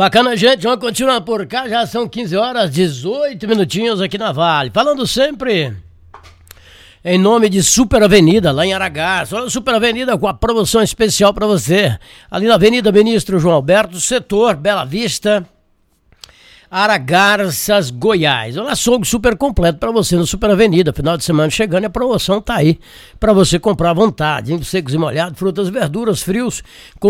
Bacana, gente, vamos continuar por cá, já são 15 horas, 18 minutinhos aqui na Vale. Falando sempre em nome de Super Avenida, lá em Aragaço. Olha, Super Avenida com a promoção especial para você. Ali na Avenida Ministro João Alberto, setor Bela Vista, Aragarças, Goiás. Olha, açougue super completo para você no Super Avenida. Final de semana chegando e a promoção tá aí para você comprar à vontade. Hein? Secos e molhados, frutas, verduras, frios, com